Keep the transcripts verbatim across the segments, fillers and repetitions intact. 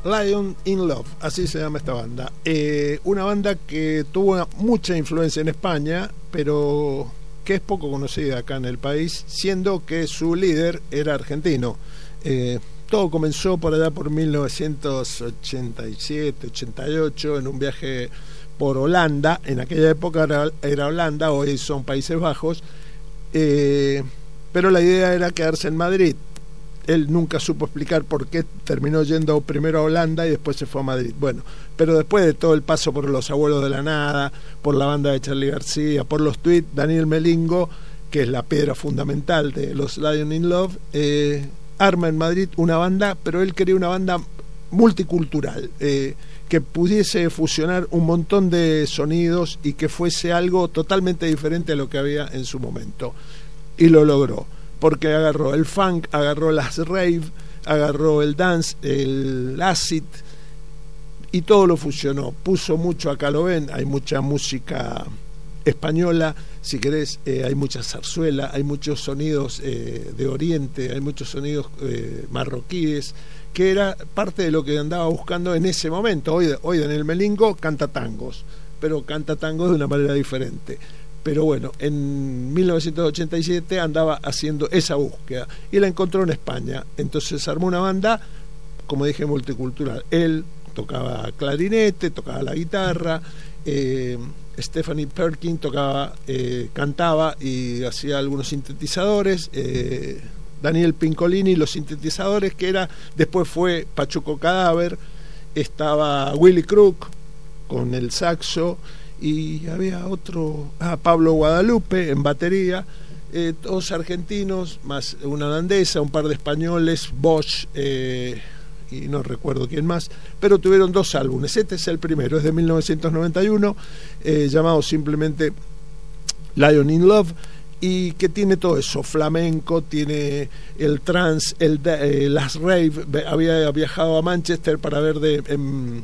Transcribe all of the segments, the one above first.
Lion in Love, así se llama esta banda. Eh, una banda que tuvo mucha influencia en España, pero que es poco conocida acá en el país, siendo que su líder era argentino. Eh, todo comenzó por allá por mil novecientos ochenta y siete, ochenta y ocho, en un viaje por Holanda. En aquella época era, era Holanda, hoy son Países Bajos, eh, pero la idea era quedarse en Madrid. Él nunca supo explicar por qué terminó yendo primero a Holanda y después se fue a Madrid. Bueno, pero después de todo el paso por los Abuelos de la Nada, por la banda de Charly García, por los tweets, Daniel Melingo, que es la piedra fundamental de los Lion in Love, eh, arma en Madrid una banda, pero él quería una banda multicultural, eh, que pudiese fusionar un montón de sonidos y que fuese algo totalmente diferente a lo que había en su momento. Y lo logró, porque agarró el funk, agarró las rave, agarró el dance, el acid, y todo lo fusionó. Puso mucho, acá lo ven, hay mucha música española, si querés, eh, hay mucha zarzuela, hay muchos sonidos eh, de Oriente, hay muchos sonidos eh, marroquíes, que era parte de lo que andaba buscando en ese momento. Hoy, hoy Daniel Melingo canta tangos, pero canta tangos de una manera diferente. Pero bueno, en mil novecientos ochenta y siete andaba haciendo esa búsqueda y la encontró en España. Entonces armó una banda, como dije, multicultural. Él tocaba clarinete, tocaba la guitarra, eh, Stephanie Perkins tocaba, eh, cantaba y hacía algunos sintetizadores, eh, Daniel Pincolini los sintetizadores, que era, después fue Pachuco Cadáver, estaba Willy Crook con el saxo, y había otro, ah, Pablo Guadalupe en batería, eh, todos argentinos, más una holandesa, un par de españoles, Bosch, eh, y no recuerdo quién más, pero tuvieron dos álbumes. Este es el primero, es de mil novecientos noventa y uno, eh, llamado simplemente Lion in Love, y que tiene todo eso, flamenco, tiene el trance, el, eh, las rave. Había viajado a Manchester para ver de... En,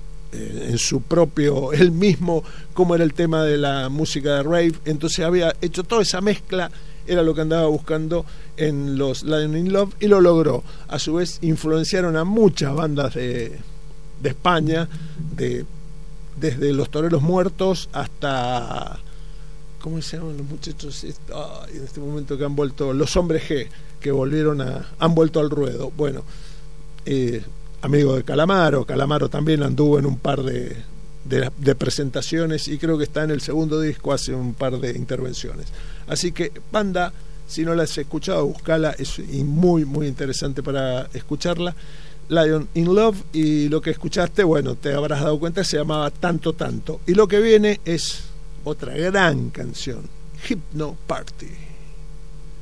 en su propio, él mismo, cómo era el tema de la música de rave. Entonces había hecho toda esa mezcla, era lo que andaba buscando en los Lion in Love, y lo logró. A su vez influenciaron a muchas bandas de, de España, de, desde Los Toreros Muertos hasta, ¿cómo se llaman los muchachos? Oh, en este momento que han vuelto, Los Hombres G, que volvieron a, han vuelto al ruedo. Bueno, eh, amigo de Calamaro, Calamaro también anduvo en un par de, de, de presentaciones, y creo que está en el segundo disco, hace un par de intervenciones. Así que banda, si no la has escuchado, buscala, es muy muy interesante para escucharla. Lion in Love, y lo que escuchaste, bueno, te habrás dado cuenta, se llamaba Tanto Tanto, y lo que viene es otra gran canción, Hypno Party.